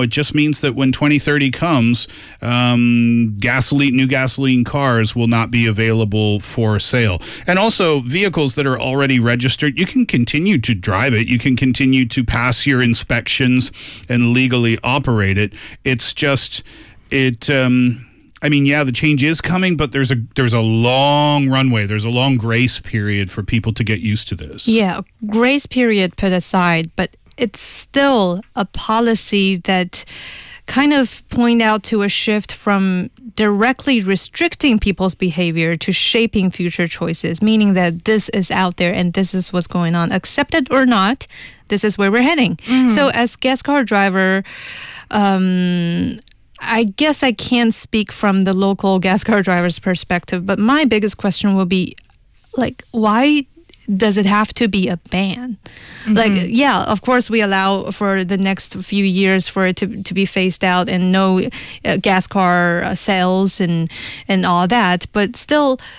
it just means that when 2030 comes, new gasoline cars will not be available for sale. And also, vehicles that are already registered, you can continue to drive it. You can continue to pass your inspections and legally operate it. It's just, the change is coming, but there's a long runway. There's a long grace period for people to get used to this. Yeah, grace period put aside, but it's still a policy that kind of point out to a shift from directly restricting people's behavior to shaping future choices, meaning that this is out there and this is what's going on. Accept it or not, this is where we're heading. So as gas car driver, I guess I can't speak from the local gas car driver's perspective, but my biggest question will be, why does it have to be a ban? Of course we allow for the next few years for it to be phased out and no gas car sales and all that, but still